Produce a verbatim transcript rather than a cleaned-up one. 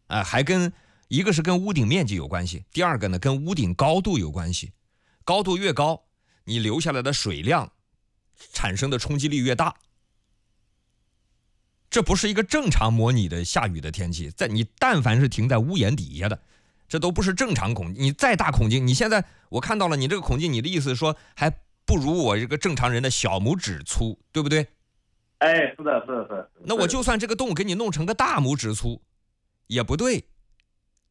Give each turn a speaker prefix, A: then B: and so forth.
A: 啊、呃，还跟一个是跟屋顶面积有关系，第二个呢跟屋顶高度有关系。高度越高，你流下来的水量产生的冲击力越大。这不是一个正常模拟的下雨的天气，在你但凡是停在屋檐底下的，这都不是正常孔。你再大孔径，你现在我看到了你这个孔径，你的意思是说还不如我这个正常人的小拇指粗，对不对？
B: 哎，是的，是的，是的。
A: 那我就算这个洞给你弄成个大拇指粗，也不对。